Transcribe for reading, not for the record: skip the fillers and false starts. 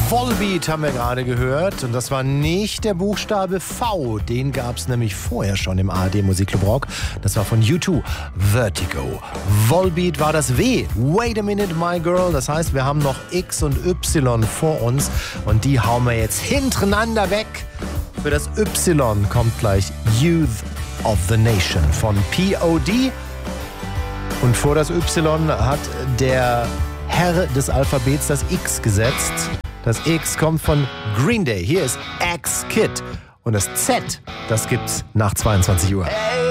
Volbeat haben wir gerade gehört und das war nicht der Buchstabe V, den gab es nämlich vorher schon im ARD Musikclub Rock. Das war von U2, Vertigo. Volbeat war das W, Wait a Minute My Girl, das heißt wir haben noch X und Y vor uns und die hauen wir jetzt hintereinander weg. Für das Y kommt gleich Youth of the Nation von P.O.D. und vor das Y hat der Herr des Alphabets das X gesetzt. Das X kommt von Green Day. Hier ist X-Kid. Und das Z, das gibt's nach 22 Uhr. Hey.